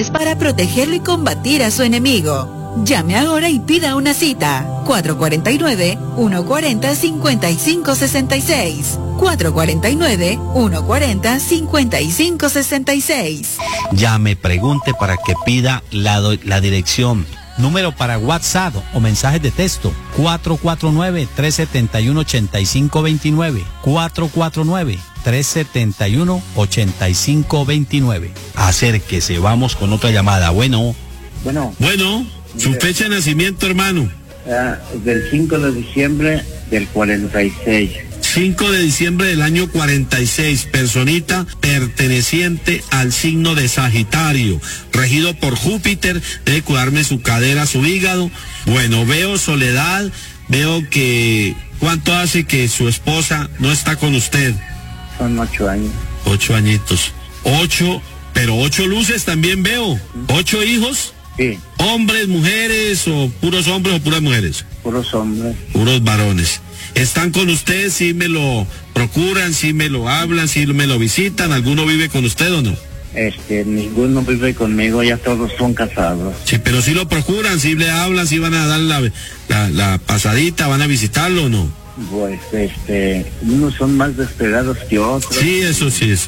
para protegerlo y combatir a su enemigo. Llame ahora y pida una cita. 449-140-5566. 449-140-5566. Llame, pregunte para que pida la dirección. Número para WhatsApp o mensajes de texto. 449-371-8529. 449-371-8529. Acérquese, vamos con otra llamada. Bueno, su fecha de nacimiento, hermano. Del 5 de diciembre del 46. 5 de diciembre del año 46, personita perteneciente al signo de Sagitario, regido por Júpiter, debe cuidarme su cadera, su hígado. Bueno, veo soledad, veo que... ¿Cuánto hace que su esposa no está con usted? Son 8 años. 8 añitos. 8, pero 8 luces también veo. 8 hijos. Sí. ¿Hombres, mujeres o puros hombres o puras mujeres? Puros hombres. Puros varones. ¿Están con usted? ¿Sí me lo procuran? ¿Sí me lo hablan? ¿Sí me lo visitan? ¿Alguno vive con usted o no? Ninguno vive conmigo, ya todos son casados. Sí, pero sí lo procuran, sí le hablan, sí van a dar la pasadita, van a visitarlo o no. Pues, unos son más despegados que otros. Sí, eso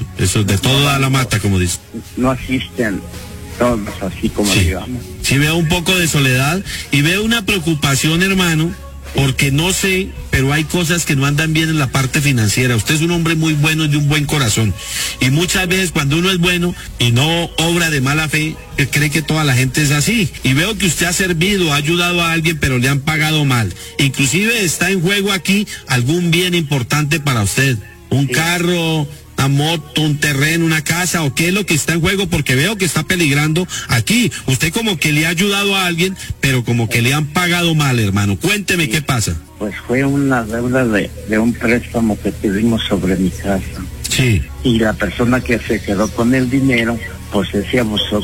de todo da la mata, como dice. No asisten todos así como digamos. Sí veo un poco de soledad y veo una preocupación, hermano, porque no sé, pero hay cosas que no andan bien en la parte financiera. Usted es un hombre muy bueno y de un buen corazón. Y muchas veces cuando uno es bueno y no obra de mala fe, él cree que toda la gente es así. Y veo que usted ha servido, ha ayudado a alguien, pero le han pagado mal. Inclusive está en juego aquí algún bien importante para usted. Un carro, una moto, un terreno, una casa, o qué es lo que está en juego, porque veo que está peligrando aquí. Usted como que le ha ayudado a alguien, pero como que le han pagado mal, hermano. Cuénteme qué pasa. Pues fue una deuda de un préstamo que pedimos sobre mi casa. Sí. Y la persona que se quedó con el dinero, pues se abusó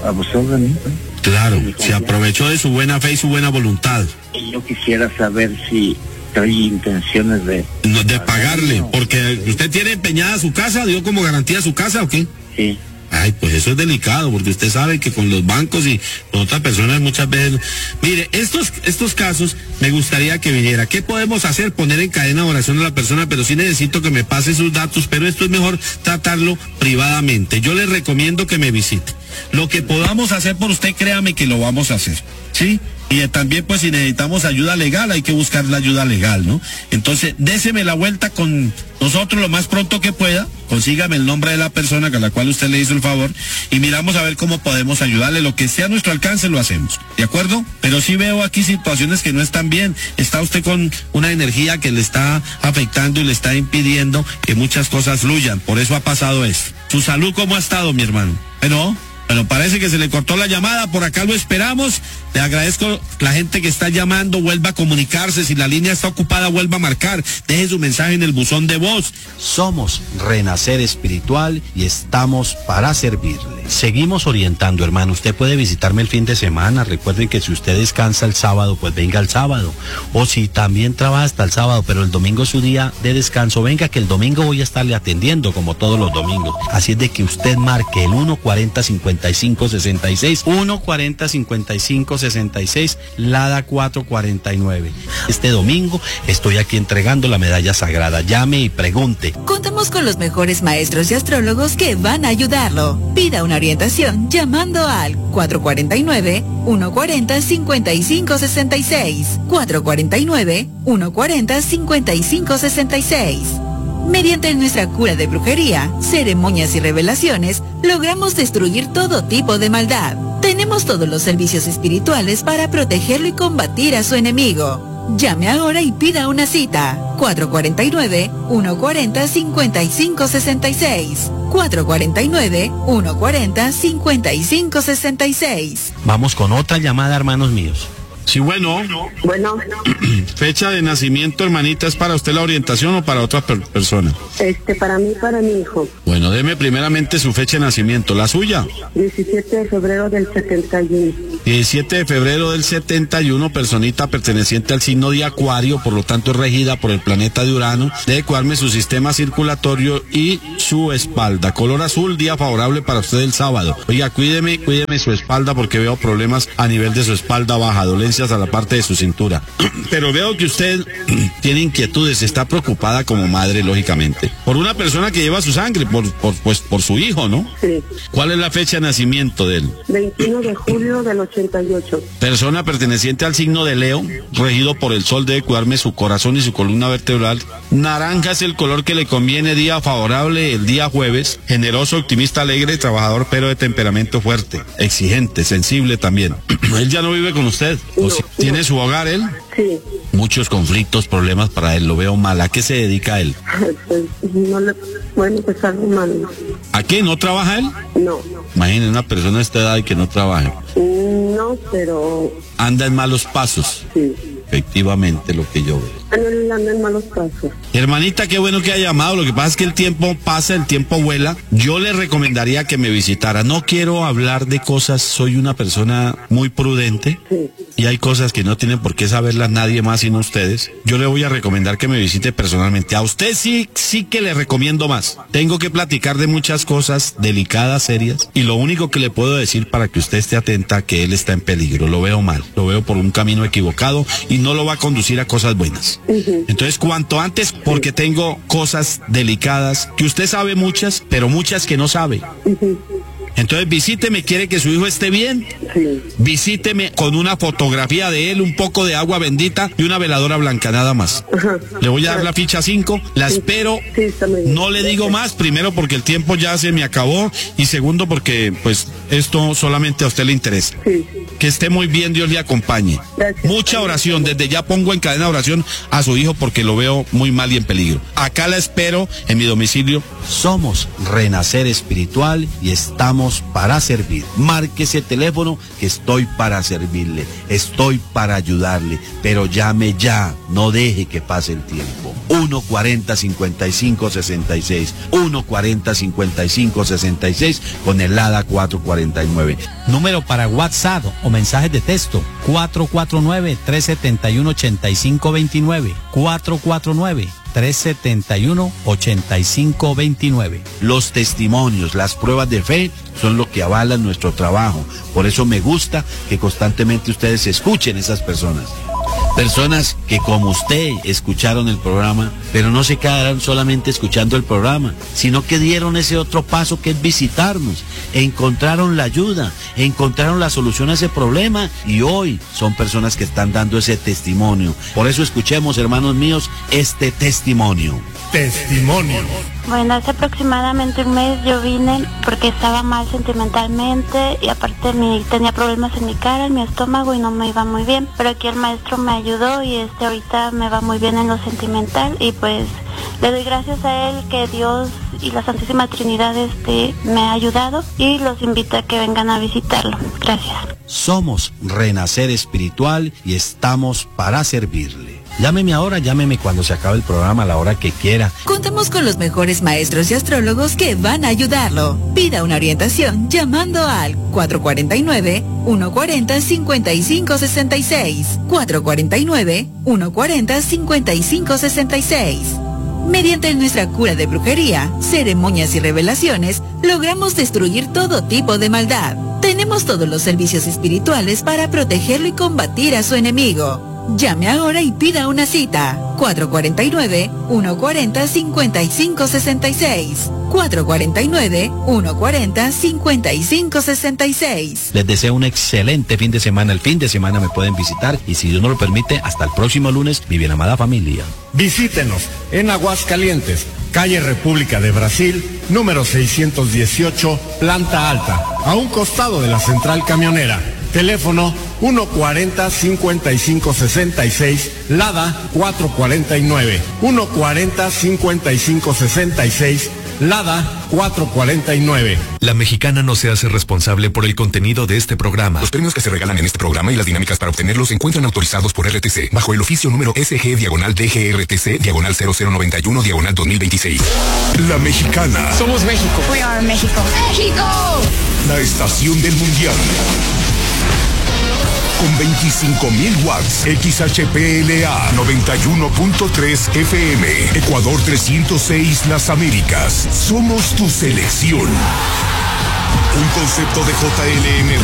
de mí. Claro, se aprovechó de su buena fe y su buena voluntad. Y yo quisiera saber si hay intenciones de pagarle, porque usted tiene empeñada su casa, dio como garantía su casa, ¿o qué? Sí. Ay, pues eso es delicado, porque usted sabe que con los bancos y con otras personas muchas veces... Mire, estos casos me gustaría que viniera. ¿Qué podemos hacer? Poner en cadena de oración a la persona, pero sí necesito que me pase sus datos, pero esto es mejor tratarlo privadamente. Yo le recomiendo que me visite. Lo que podamos hacer por usted, créame que lo vamos a hacer, ¿sí? Y también, pues, si necesitamos ayuda legal, hay que buscar la ayuda legal, ¿no? Entonces, déseme la vuelta con nosotros lo más pronto que pueda, consígame el nombre de la persona a la cual usted le hizo el favor, y miramos a ver cómo podemos ayudarle. Lo que esté a nuestro alcance lo hacemos, ¿de acuerdo? Pero sí veo aquí situaciones que no están bien. Está usted con una energía que le está afectando y le está impidiendo que muchas cosas fluyan. Por eso ha pasado esto. ¿Su salud cómo ha estado, mi hermano? Bueno, parece que se le cortó la llamada, por acá lo esperamos. Le agradezco la gente que está llamando, vuelva a comunicarse, si la línea está ocupada vuelva a marcar, deje su mensaje en el buzón de voz. Somos Renacer Espiritual y estamos para servirle. Seguimos orientando, hermano, usted puede visitarme el fin de semana, recuerden que si usted descansa el sábado, pues venga el sábado, o si también trabaja hasta el sábado, pero el domingo es su día de descanso, venga que el domingo voy a estarle atendiendo como todos los domingos. Así es de que usted marque el 140-5566, 140-5566, Lada 449. Este domingo estoy aquí entregando la medalla sagrada. Llame y pregunte. Contamos con los mejores maestros y astrólogos que van a ayudarlo. Pida una orientación llamando al 449-140-5566. 449-140-5566. Mediante nuestra cura de brujería, ceremonias y revelaciones, logramos destruir todo tipo de maldad. Tenemos todos los servicios espirituales para protegerlo y combatir a su enemigo. Llame ahora y pida una cita. 449-140-5566. 449-140-5566. Vamos con otra llamada, hermanos míos. Sí, bueno. Fecha de nacimiento, hermanita, ¿es para usted la orientación o para otra persona? Para mí, para mi hijo. Bueno, deme primeramente su fecha de nacimiento, ¿la suya? 17 de febrero del 71. 17 de febrero del 71, personita perteneciente al signo de Acuario, por lo tanto es regida por el planeta de Urano. Debe cuidarme su sistema circulatorio y su espalda. Color azul, día favorable para usted el sábado. Oiga, cuídeme su espalda porque veo problemas a nivel de su espalda baja, dolencias a la parte de su cintura. Pero veo que usted tiene inquietudes, está preocupada como madre, lógicamente, por una persona que lleva su sangre, por su hijo, ¿no? Sí. ¿Cuál es la fecha de nacimiento de él? 21 de julio del 88. Persona perteneciente al signo de Leo, regido por el sol, debe cuidarme su corazón y su columna vertebral. Naranja es el color que le conviene, día favorable el día jueves. Generoso, optimista, alegre, trabajador, pero de temperamento fuerte, exigente, sensible también. Él ya no vive con usted. No, ¿Tiene su hogar él? Sí. Muchos conflictos, problemas para él, lo veo mal. ¿A qué se dedica él? Pues no le... Bueno, pues algo malo. ¿A qué? ¿No trabaja él? No. Imaginen una persona de esta edad y que no trabaje. No, pero... Anda en malos pasos. Sí. Efectivamente, lo que yo veo. Él anda en malos pasos. Hermanita, qué bueno que haya llamado. Lo que pasa es que el tiempo pasa, el tiempo vuela. Yo le recomendaría que me visitara. No quiero hablar de cosas, soy una persona muy prudente. Sí. Y hay cosas que no tienen por qué saberlas nadie más sino ustedes. Yo le voy a recomendar que me visite personalmente. A usted sí que le recomiendo más. Tengo que platicar de muchas cosas delicadas, serias. Y lo único que le puedo decir para que usted esté atenta, que él está en peligro. Lo veo mal. Lo veo por un camino equivocado y no lo va a conducir a cosas buenas. Entonces, cuanto antes, porque tengo cosas delicadas, que usted sabe muchas, pero muchas que no sabe. Entonces visíteme, quiere que su hijo esté bien. Sí. Visíteme con una fotografía de él, un poco de agua bendita y una veladora blanca, nada más. Ajá. Le voy a dar la ficha 5, la espero. Sí, está muy bien. No le digo más, primero porque el tiempo ya se me acabó y segundo porque pues esto solamente a usted le interesa. Sí. Que esté muy bien, Dios le acompañe. Gracias. Mucha oración, desde ya pongo en cadena de oración a su hijo porque lo veo muy mal y en peligro. Acá la espero en mi domicilio. Somos Renacer Espiritual y estamos para servir. Marque ese teléfono que estoy para servirle, estoy para ayudarle, pero llame ya, no deje que pase el tiempo. 140-5566, 140-5566 con el ADA 449. Número para WhatsApp o mensajes de texto 449-371-8529, 449-371-8529. Los testimonios, las pruebas de fe son lo que avalan nuestro trabajo. Por eso me gusta que constantemente ustedes escuchen esas personas. Personas que como usted escucharon el programa, pero no se quedaron solamente escuchando el programa, sino que dieron ese otro paso que es visitarnos, encontraron la ayuda, encontraron la solución a ese problema y hoy son personas que están dando ese testimonio. Por eso escuchemos, hermanos míos, este testimonio. Testimonio. Bueno, hace aproximadamente un mes yo vine porque estaba mal sentimentalmente y aparte tenía problemas en mi cara, en mi estómago y no me iba muy bien. Pero aquí el maestro me ayudó y ahorita me va muy bien en lo sentimental y pues le doy gracias a él que Dios y la Santísima Trinidad me ha ayudado y los invito a que vengan a visitarlo. Gracias. Somos Renacer Espiritual y estamos para servirle. Llámeme ahora, llámeme cuando se acabe el programa, a la hora que quiera. Contamos con los mejores maestros y astrólogos que van a ayudarlo. Pida una orientación llamando al 449-140-5566. 449-140-5566. Mediante nuestra cura de brujería, ceremonias y revelaciones, logramos destruir todo tipo de maldad. Tenemos todos los servicios espirituales para protegerlo y combatir a su enemigo. Llame ahora y pida una cita. 449-140-5566. 449-140-5566. Les deseo un excelente fin de semana. El fin de semana me pueden visitar y si Dios no lo permite, hasta el próximo lunes, mi bien amada familia. Visítenos en Aguascalientes, calle República de Brasil, número 618, planta alta, a un costado de la central camionera. Teléfono 140-5566, Lada 449. 140-5566, Lada 449. La Mexicana no se hace responsable por el contenido de este programa. Los premios que se regalan en este programa y las dinámicas para obtenerlos se encuentran autorizados por RTC, bajo el oficio número SG/DGRTC/00121/2026. La Mexicana. Somos México. We are México. ¡México! La estación del mundial. con 25.000 watts. XHPLA 91.3 FM. Ecuador 306 Las Américas. Somos tu selección. Un concepto de JLM